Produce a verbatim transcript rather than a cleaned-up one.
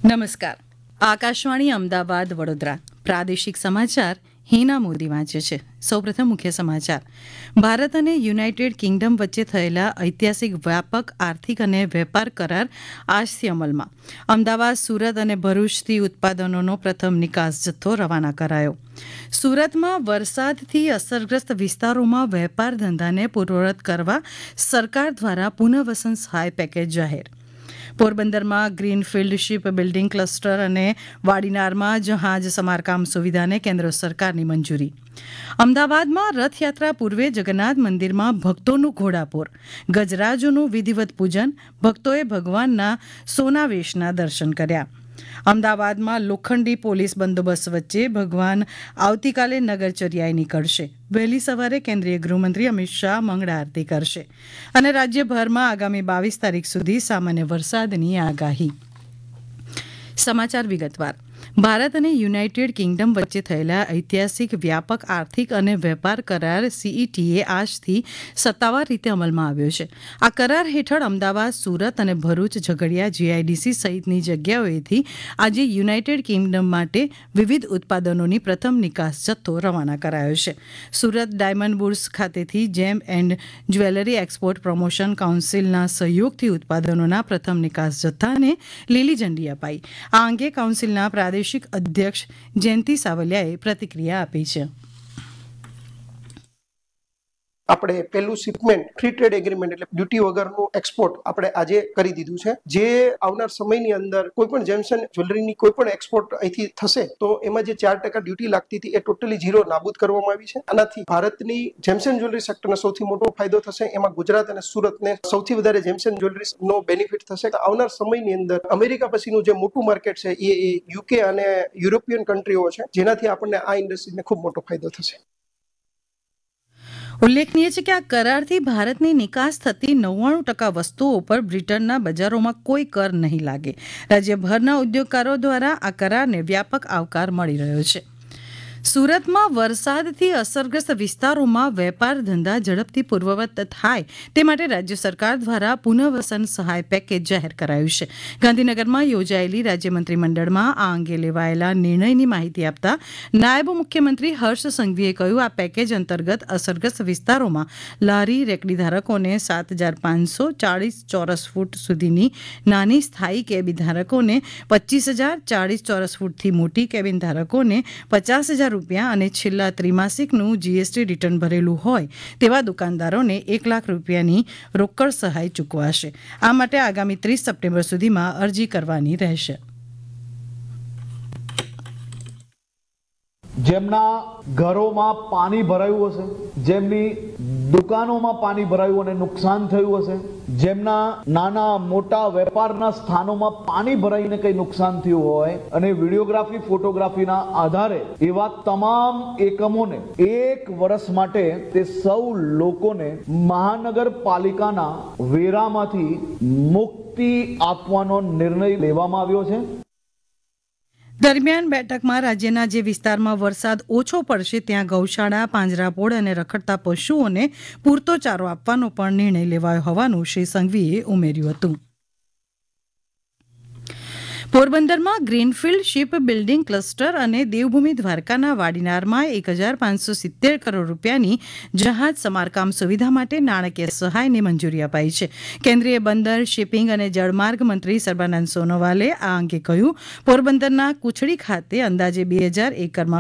નમસ્કાર. આકાશવાણી અમદાવાદ વડોદરા પ્રાદેશિક સમાચાર હિના મોદી વાંચે છે. સૌપ્રથમ મુખ્ય સમાચાર. ભારત અને યુનાઇટેડ કિંગડમ વચ્ચે થયેલા ઐતિહાસિક વ્યાપક આર્થિક અને વેપાર કરાર આજથી અમલમાં. અમદાવાદ, સુરત અને ભરૂચથી ઉત્પાદનોનો પ્રથમ નિકાસ જથ્થો રવાના કરાયો. સુરતમાં વરસાદથી અસરગ્રસ્ત વિસ્તારોમાં વેપાર ધંધાને પૂર્વવત કરવા સરકાર દ્વારા પુનઃવસન સહાય પેકેજ જાહેર. પોરબંદરમાં ગ્રીનફિલ્ડ શિપ બિલ્ડિંગ ક્લસ્ટર અને વાડીનારમાં જહાજ સમારકામ સુવિધાને કેન્દ્ર સરકારની મંજૂરી. અમદાવાદમાં રથયાત્રા પૂર્વે જગન્નાથ મંદિરમાં ભક્તોનું ઘોડાપૂર, ગજરાજોનું વિધિવત પૂજન, ભક્તોએ ભગવાનના સોનાવેશના દર્શન કર્યા. અમદાવાદમાં લોખંડી પોલીસ બંદોબસ્ત વચ્ચે ભગવાન આવતીકાલે નગરચર્યાએ નીકળશે. વહેલી સવારે કેન્દ્રીય ગૃહમંત્રી અમિત શાહ મંગળા આરતી કરશે. અને રાજ્યભરમાં આગામી બાવીસ તારીખ સુધી સામાન્ય વરસાદની આગાહી. સમાચાર વિગતવાર. ભારત અને યુનાઇટેડ કિંગડમ વચ્ચે થયેલા ઐતિહાસિક વ્યાપક આર્થિક અને વેપાર કરાર સીઈટીએ આજથી સત્તાવાર રીતે અમલમાં આવ્યો છે. આ કરાર હેઠળ અમદાવાદ, સુરત અને ભરૂચ ઝઘડિયા જીઆઈડીસી સહિતની જગ્યાઓએથી આજે યુનાઇટેડ કિંગડમ માટે વિવિધ ઉત્પાદનોની પ્રથમ નિકાસ જથ્થો રવાના કરાયો છે. સુરત ડાયમંડ બુર્સ ખાતેથી જેમ એન્ડ જ્વેલરી એક્સપોર્ટ પ્રમોશન કાઉન્સિલના સહયોગથી ઉત્પાદનોના પ્રથમ નિકાસ જથ્થાને લીલી ઝંડી અપાઈ. આ અંગે કાઉન્સિલના પ્રાદેશિક અધ્યક્ષ જયંતિ સાવલિયાએ પ્રતિક્રિયા આપી છે. આપણે પહેલું શિપમેન્ટ ફ્રી ટ્રેડ એગ્રીમેન્ટ એટલે ડ્યુટી વગરનું એક્સપોર્ટ આપણે આજે કરી દીધું છે. જે આવનાર સમયની અંદર કોઈ પણ જેમ્સ એન્ડ જ્વેલરીની કોઈ પણ એક્સપોર્ટ અહીંથી થશે તો એમાં જે ચાર ટકા ડ્યુટી લાગતી હતી એ ટોટલી ઝીરો નાબૂદ કરવામાં આવી છે. આનાથી ભારતની જેમ્સ એન્ડ જ્વેલરી સેક્ટરને સૌથી મોટો ફાયદો થશે. એમાં ગુજરાત અને સુરતને સૌથી વધારે જેમ્સ એન્ડ જ્વેલરીનો બેનિફિટ થશે. આવનાર સમયની અંદર અમેરિકા પછીનું જે મોટું માર્કેટ છે એ યુકે અને યુરોપિયન કન્ટ્રીઓ છે, જેનાથી આપણને આ ઇન્ડસ્ટ્રીને ખૂબ મોટો ફાયદો થશે. ઉલ્લેખનીય છે કે આ કરારથી ભારતની નિકાસ થતી નવ્વાણું ટકા વસ્તુઓ પર બ્રિટનના બજારોમાં કોઈ કર નહીં લાગે. રાજ્યભરના ઉદ્યોગકારો દ્વારા આ કરારને વ્યાપક આવકાર મળી રહ્યો છે. સુરતમાં વરસાદથી અસરગ્રસ્ત વિસ્તારોમાં વેપાર ધંધા ઝડપથી પૂર્વવત થાય તે માટે રાજ્ય સરકાર દ્વારા પુનઃવસન સહાય પેકેજ જાહેર કરાયું છે. ગાંધીનગરમાં યોજાયેલી રાજ્ય મંત્રીમંડળમાં આ અંગે લેવાયેલા નિર્ણયની માહિતી આપતા નાયબ મુખ્યમંત્રી હર્ષ સંઘવીએ કહ્યું, આ પેકેજ અંતર્ગત અસરગ્રસ્ત વિસ્તારોમાં લારી રેકડી ધારકોને સાત હજાર પાંચસો ચાળીસ ચોરસ ફૂટ સુધીની નાની સ્થાયી કેબિન ધારકોને પચીસ હજાર ચાળીસ ચોરસ ફૂટથી મોટી કેબિન ધારકોને પચાસ હજાર રૂપિયા અને છેલ્લા ત્રિમાસિકનું જીએસટી રિટર્ન ભરેલું હોય તેવા દુકાનદારોને એક લાખ રૂપિયાની રોકડ સહાય ચૂકવાશે. આ માટે આગામી ત્રીસ સપ્ટેમ્બર સુધીમાં અરજી કરવાની રહેશે. જેમના ઘરોમાં પાણી ભરાયું હશે, જેમની દુકાનોમાં પાણી ભરાયું અને નુકસાન થયું હશે, જેમના નાના મોટા વેપારના સ્થાનોમાં પાણી ભરાઈને કઈ નુકસાન થયું હોય અને વિડીયોગ્રાફી ફોટોગ્રાફીના આધારે એવા તમામ એકમોને એક વર્ષ માટે તે સૌ લોકોને મહાનગરપાલિકાના વેરામાંથી મુક્તિ આપવાનો નિર્ણય લેવામાં આવ્યો છે. દરમિયાન બેઠકમાં રાજ્યના જે વિસ્તારમાં વરસાદ ઓછો પડશે ત્યાં ગૌશાળા, પાંજરાપોળ અને રખડતા પશુઓને પૂરતો ચારો આપવાનો પણ નિર્ણય લેવાયો હોવાનું શ્રી સંઘવીએ ઉમેર્યું હતું. પોરબંદરમાં ગ્રીનફિલ્ડ શિપ બિલ્ડિંગ ક્લસ્ટર અને દેવભૂમિ દ્વારકાના વાડીનારમાં એક હજાર પાંચસો સિત્તેર કરોડ રૂપિયાની જહાજ સમારકામ સુવિધા માટે નાણાકીય સહાયની મંજૂરી અપાઈ છે. કેન્દ્રીય બંદર, શિપિંગ અને જળમાર્ગ મંત્રી સર્બાનંદ સોનોવાલે આ અંગે કહ્યું, પોરબંદરના કુછડી ખાતે અંદાજે બે હજાર એકરમાં